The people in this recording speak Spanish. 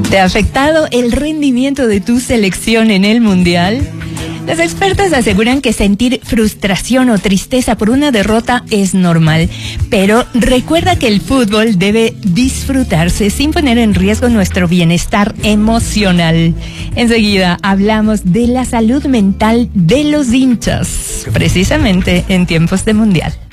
¿Te ha afectado el rendimiento de tu selección en el Mundial? Los expertos aseguran que sentir frustración o tristeza por una derrota es normal, pero recuerda que el fútbol debe disfrutarse sin poner en riesgo nuestro bienestar emocional. Enseguida hablamos de la salud mental de los hinchas, precisamente en tiempos de Mundial.